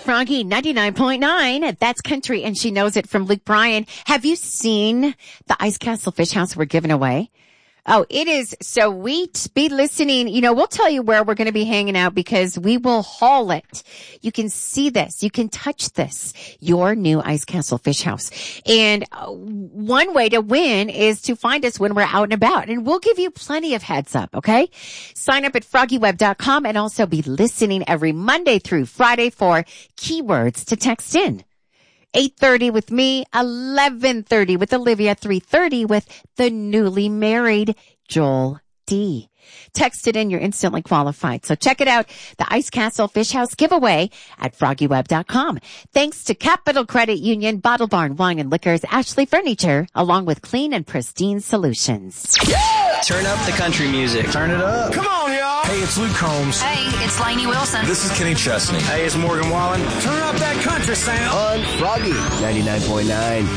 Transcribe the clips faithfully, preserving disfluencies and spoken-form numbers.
Froggy ninety-nine point nine. That's country, and she knows it from Luke Bryan. Have you seen the Ice Castle Fish House we're giving away? Oh, it is so sweet. Be listening. You know, we'll tell you where we're going to be hanging out because we will haul it. You can see this. You can touch this. Your new Ice Castle Fish House. And uh, one way to win is to find us when we're out and about. And we'll give you plenty of heads up, okay? Sign up at froggy web dot com and also be listening every Monday through Friday for keywords to text in. eight thirty with me, eleven thirty with Olivia, three thirty with the newly married Joel D. Text it in, you're instantly qualified. So check it out, the Ice Castle Fish House giveaway at froggy web dot com. Thanks to Capital Credit Union, Bottle Barn Wine and Liquors, Ashley Furniture, along with Clean and Pristine Solutions. Yeah! Turn up the country music. Turn it up. Come on, y'all. Hey, it's Luke Combs. Hey, it's Lainey Wilson. This is Kenny Chesney. Hey, it's Morgan Wallen. Turn up that country sound. On Froggy ninety-nine point nine.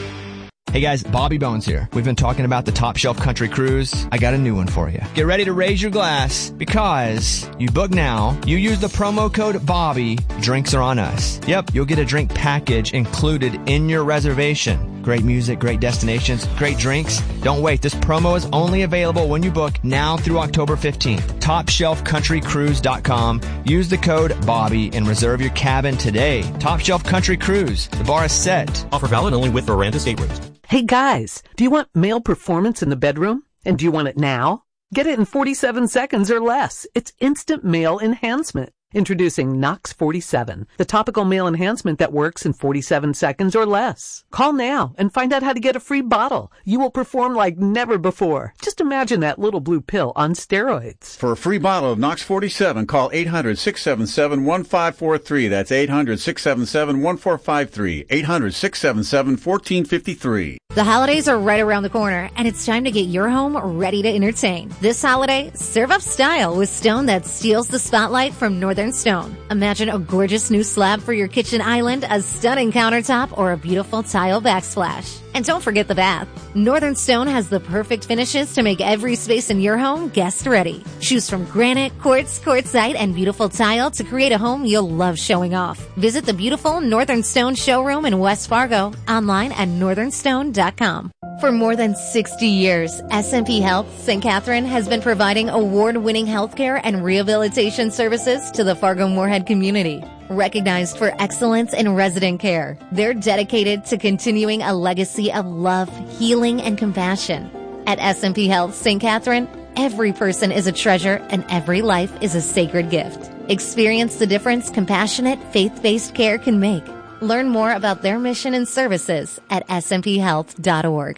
Hey guys, Bobby Bones here. We've been talking about the Top Shelf Country Cruise. I got a new one for you. Get ready to raise your glass because you book now, you use the promo code Bobby, drinks are on us. Yep, you'll get a drink package included in your reservation. Great music, great destinations, great drinks. Don't wait. This promo is only available when you book now through October fifteenth. top shelf country cruise dot com. Use the code Bobby and reserve your cabin today. Top Shelf Country Cruise. The bar is set. Offer valid only with Veranda staterooms. Hey guys, do you want male performance in the bedroom? And do you want it now? Get it in forty-seven seconds or less. It's instant male enhancement. Introducing Nox forty-seven, the topical male enhancement that works in forty-seven seconds or less. Call now and find out how to get a free bottle. You will perform like never before. Just imagine that little blue pill on steroids. For a free bottle of Nox forty-seven, call eight hundred, six seven seven, one five four three. That's eight hundred, six seven seven, one four five three. eight hundred, six seven seven, one four five three. The holidays are right around the corner, and it's time to get your home ready to entertain. This holiday, serve up style with stone that steals the spotlight from Northern Stone. Imagine a gorgeous new slab for your kitchen island, a stunning countertop, or a beautiful tile backsplash. And don't forget the bath. Northern Stone has the perfect finishes to make every space in your home guest ready. Choose from granite, quartz, quartzite, and beautiful tile to create a home you'll love showing off. Visit the beautiful Northern Stone showroom in West Fargo, online at northern stone dot com. For more than sixty years, S and P Health Saint Catherine has been providing award-winning healthcare and rehabilitation services to the Fargo-Moorhead community. Recognized for excellence in resident care, they're dedicated to continuing a legacy of love, healing, and compassion. At S and P Health Saint Catherine, every person is a treasure and every life is a sacred gift. Experience the difference compassionate, faith-based care can make. Learn more about their mission and services at s m p health dot org.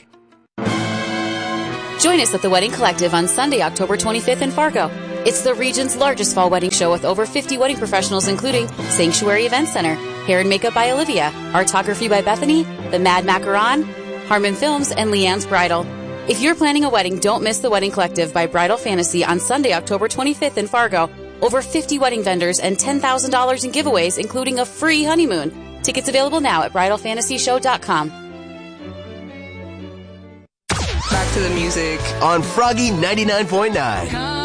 Join us at the Wedding Collective on Sunday, October twenty-fifth in Fargo. It's the region's largest fall wedding show with over fifty wedding professionals, including Sanctuary Event Center, Hair and Makeup by Olivia, Artography by Bethany, The Mad Macaron, Harmon Films, and Leanne's Bridal. If you're planning a wedding, don't miss the Wedding Collective by Bridal Fantasy on Sunday, October twenty-fifth in Fargo. Over fifty wedding vendors and ten thousand dollars in giveaways, including a free honeymoon. Tickets available now at bridal fantasy show dot com. Back to the music on Froggy ninety-nine point nine.